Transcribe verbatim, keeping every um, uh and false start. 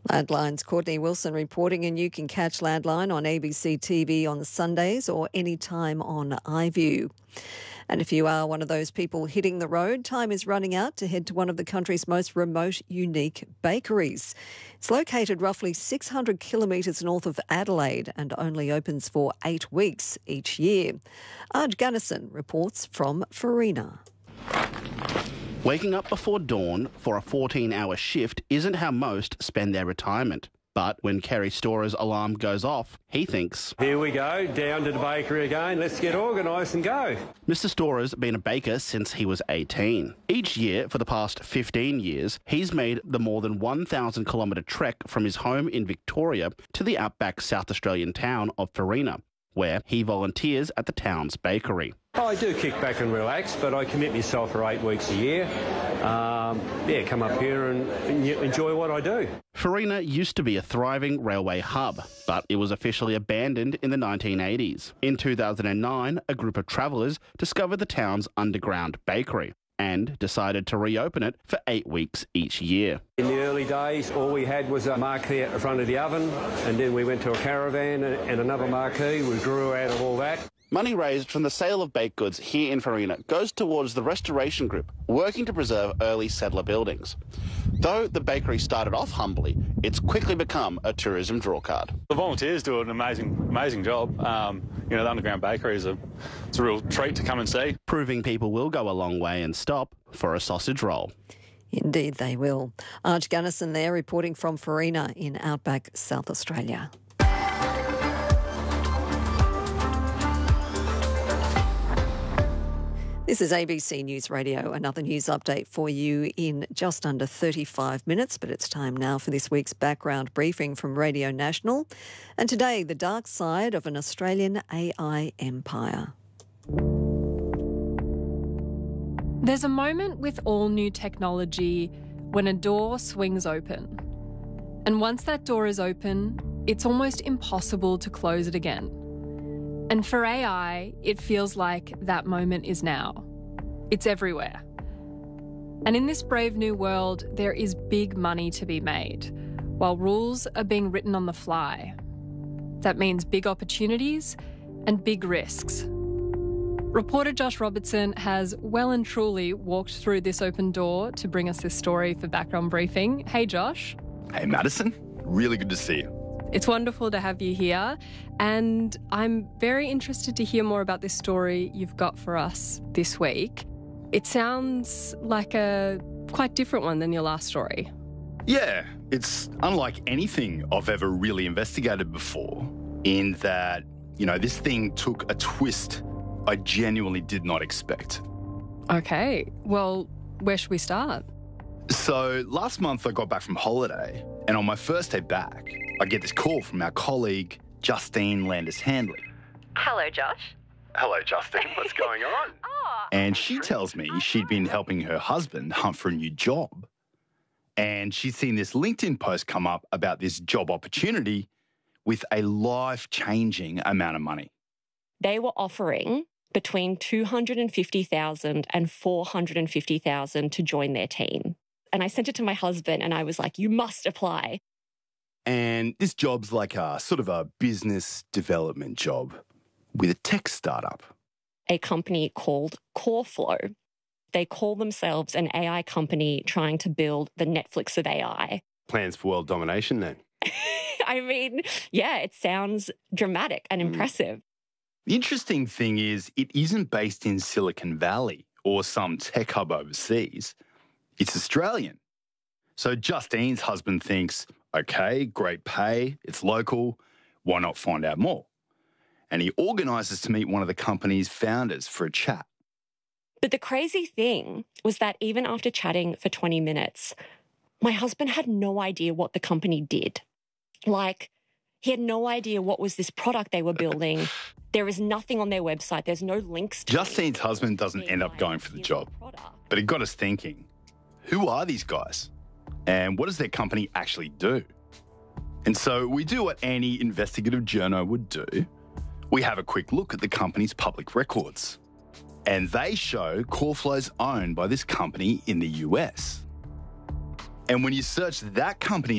Landline's Courtney Wilson reporting, and you can catch Landline on A B C T V on Sundays or anytime on iView. And if you are one of those people hitting the road, time is running out to head to one of the country's most remote, unique bakeries. It's located roughly six hundred kilometres north of Adelaide and only opens for eight weeks each year. Arj Gunnison reports from Farina. Waking up before dawn for a fourteen-hour shift isn't how most spend their retirement. But when Kerry Storer's alarm goes off, he thinks, here we go, down to the bakery again, let's get organised and go. Mister Storer's been a baker since he was eighteen. Each year for the past fifteen years, he's made the more than one thousand kilometre trek from his home in Victoria to the outback South Australian town of Farina, where he volunteers at the town's bakery. I do kick back and relax, but I commit myself for eight weeks a year. Um, yeah, come up here and enjoy what I do. Farina used to be a thriving railway hub, but it was officially abandoned in the nineteen eighties. In two thousand nine, a group of travellers discovered the town's underground bakery and decided to reopen it for eight weeks each year. In the early days, all we had was a marquee at the front of the oven, and then we went to a caravan and another marquee. We grew out of all that. Money raised from the sale of baked goods here in Farina goes towards the Restoration Group, working to preserve early settler buildings. Though the bakery started off humbly, it's quickly become a tourism drawcard. The volunteers do an amazing, amazing job. Um, you know, the underground bakery is a, it's a real treat to come and see. Proving people will go a long way and stop for a sausage roll. Indeed they will. Arj Gunnison there reporting from Farina in outback South Australia. This is A B C News Radio, another news update for you in just under thirty-five minutes, but it's time now for this week's background briefing from Radio National. And today, the dark side of an Australian A I empire. There's a moment with all new technology when a door swings open. And once that door is open, it's almost impossible to close it again. And for A I, it feels like that moment is now. It's everywhere. And in this brave new world, there is big money to be made, while rules are being written on the fly. That means big opportunities and big risks. Reporter Josh Robertson has well and truly walked through this open door to bring us this story for Background Briefing. Hey, Josh. Hey, Madison. Really good to see you. It's wonderful to have you here, and I'm very interested to hear more about this story you've got for us this week. It sounds like a quite different one than your last story. Yeah, it's unlike anything I've ever really investigated before, in that, you know, this thing took a twist I genuinely did not expect. Okay, well, where should we start? So last month I got back from holiday, and on my first day back, I get this call from our colleague, Justine Landis-Handley. Hello, Josh. Hello, Justine. What's going on? Oh, And she tells me she'd been helping her husband hunt for a new job. And she'd seen this LinkedIn post come up about this job opportunity with a life-changing amount of money. They were offering between two hundred fifty thousand dollars and four hundred fifty thousand dollars to join their team. And I sent it to my husband and I was like, you must apply. And this job's like a sort of a business development job with a tech startup. A company called CoreFlow. They call themselves an A I company trying to build the Netflix of A I. Plans for world domination then? I mean, yeah, it sounds dramatic and impressive. The interesting thing is it isn't based in Silicon Valley or some tech hub overseas. It's Australian. So Justine's husband thinks, okay, great pay, it's local, why not find out more? And he organises to meet one of the company's founders for a chat. But the crazy thing was that even after chatting for twenty minutes, my husband had no idea what the company did. Like, he had no idea what was this product they were building. There is nothing on their website. There's no links to Justine's it. husband doesn't end up going for the job. But it got us thinking, who are these guys? And what does their company actually do? And so we do what any investigative journo would do. We have a quick look at the company's public records. And they show CoreFlow's owned by this company in the U S. And when you search that company